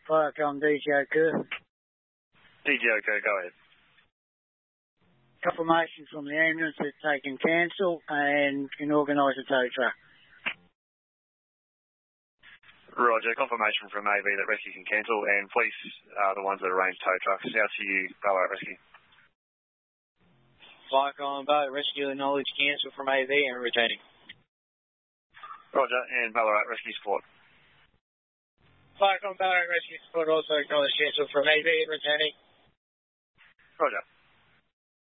Firecom DJ Kerr. DJ Kerr, go ahead. Confirmation from the ambulance that they can cancel and can organise a tow truck. Roger, confirmation from AV that rescue can cancel, and police are the ones that arrange tow trucks. Out to you, Ballarat Rescue. Firecom Boat Rescue acknowledge cancel from AV and returning. Roger, and Ballarat Rescue Support. Firecom Ballarat Rescue Support also acknowledge cancel from AV and returning. Roger.